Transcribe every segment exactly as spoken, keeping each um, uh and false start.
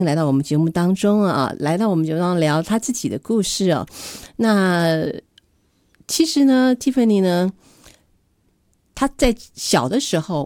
来到我们节目当中啊，来到我们节目当中聊他自己的故事哦。那其实呢 Tiffany 呢，他在小的时候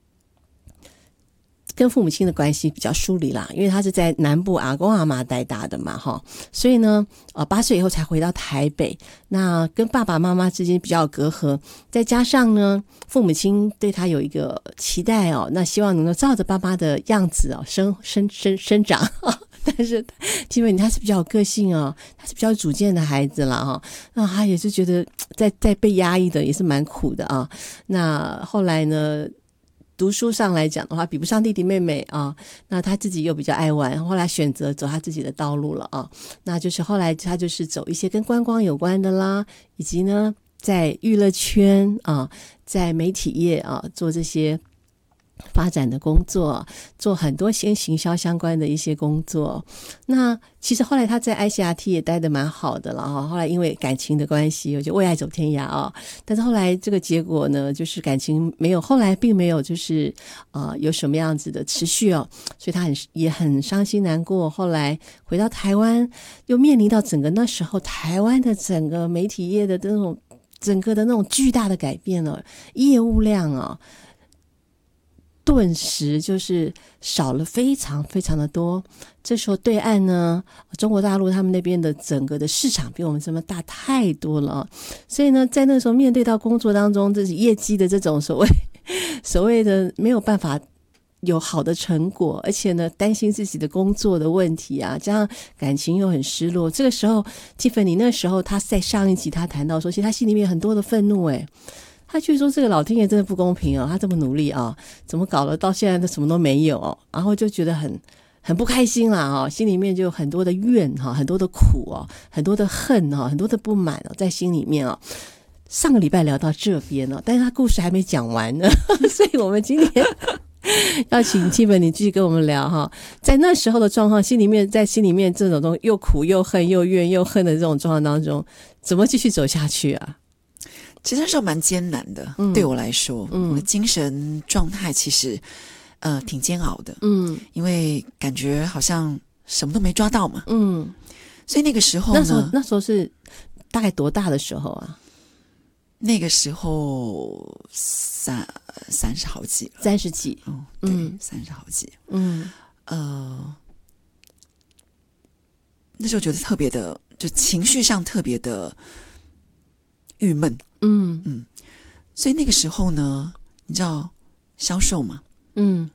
跟父母亲的关系比较疏离啦，因为他是在南部阿公阿嬷带大的嘛，哈，所以呢，呃，八岁以后才回到台北，那跟爸爸妈妈之间比较有隔阂，再加上呢，父母亲对他有一个期待哦，那希望能够照着爸爸的样子哦，生生生生长，但是基本他是比较有个性哦，他是比较有主见的孩子啦哈，那他也是觉得在在被压抑的也是蛮苦的啊，那后来呢？读书上来讲的话比不上弟弟妹妹啊，那他自己又比较爱玩，后来选择走他自己的道路了啊，那就是后来他就是走一些跟观光有关的啦，以及呢在娱乐圈啊，在媒体业啊做这些发展的工作，做很多先行销相关的一些工作。那其实后来他在 I C R T 也待得蛮好的了哈。后来因为感情的关系，我就为爱走天涯啊、哦。但是后来这个结果呢，就是感情没有，后来并没有就是呃有什么样子的持续哦，所以他很也很伤心难过。后来回到台湾，又面临到整个那时候台湾的整个媒体业的那种整个的那种巨大的改变哦，业务量哦。顿时就是少了非常非常的多，这时候对岸呢，中国大陆他们那边的整个的市场比我们这么大太多了，所以呢，在那时候面对到工作当中，这是业绩的这种所谓所谓的没有办法有好的成果，而且呢，担心自己的工作的问题啊，加上感情又很失落。这个时候 ，Tiffany 那时候他在上一集他谈到说，其实他心里面有很多的愤怒，诶他却说这个老天爷真的不公平哦，他这么努力啊，怎么搞了到现在都什么都没有哦，然后就觉得很很不开心啦哦，心里面就有很多的怨哈，很多的苦哦，很多的恨哈，很多的不满哦，在心里面哦。上个礼拜聊到这边哦，但是他故事还没讲完呢，所以我们今天要请 Tiffany 继续跟我们聊哈，在那时候的状况，心里面在心里面这种又苦又恨又怨又恨的这种状况当中，怎么继续走下去啊？ 其实那时候蛮艰难的、嗯、对我来说、嗯、我的精神状态其实呃挺煎熬的，嗯，因为感觉好像什么都没抓到嘛，嗯，所以那个时候呢， 那时候那时候是大概多大的时候啊？ 那个时候三三十好几了， 三十几， 哦，对，嗯、三十好几，嗯，呃，那时候觉得特别的，就情绪上特别的郁闷，嗯嗯，所以那个时候呢，你知道销售嘛，嗯，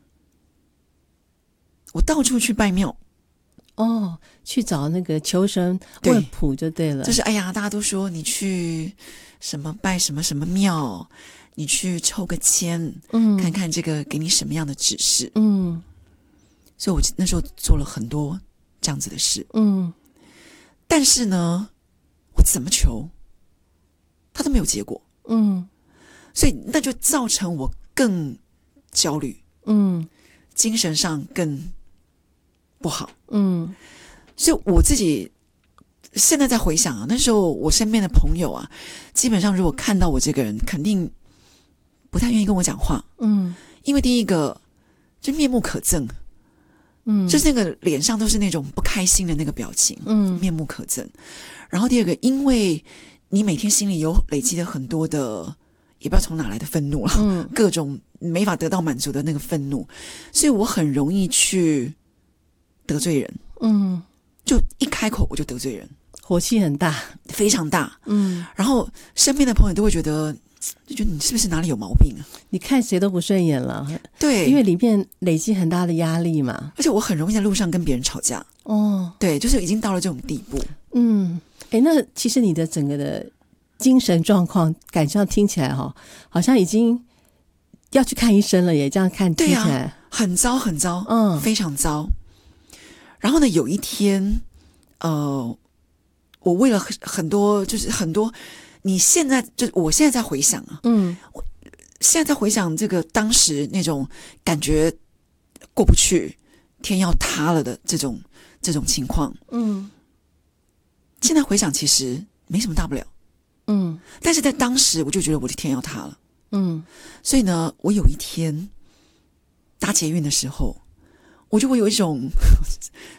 我到处去拜庙， 哦，去找那个求神问卜就对了， 就是哎呀，大家都说你去什么拜什么什么庙，你去抽个签，嗯，看看这个给你什么样的指示，嗯，所以我那时候做了很多这样子的事，嗯，但是呢，我怎么求？他都没有结果，嗯，所以那就造成我更焦虑，嗯，精神上更不好，嗯，所以我自己现在在回想啊，那时候我身边的朋友啊，基本上如果看到我这个人，肯定不太愿意跟我讲话，嗯，因为第一个就面目可憎，嗯，就是那个脸上都是那种不开心的那个表情，嗯，面目可憎。然后第二个，因为你每天心里有累积了很多的，也不知道从哪来的愤怒了，嗯，各种没法得到满足的那个愤怒，所以我很容易去得罪人，嗯，就一开口我就得罪人， 火气很大， 非常大，嗯，然后身边的朋友都会觉得，就觉得你是不是哪里有毛病啊？ 你看谁都不顺眼了， 对， 因为里面累积很大的压力嘛， 而且我很容易在路上跟别人吵架，哦，对，就是已经到了这种地步，嗯。 诶，那其实你的整个的精神状况感觉上听起来哈，好像已经要去看医生了耶，这样看听起来、 啊、很糟很糟，嗯，非常糟。然后呢，有一天呃我为了很很多就是很多你现在就我现在在回想啊，嗯，我现在在回想这个当时那种感觉过不去天要塌了的这种这种情况，嗯，现在回想其实没什么大不了，嗯，但是在当时我就觉得我的天要塌了，嗯，所以呢，我有一天搭捷运的时候，我就会有一种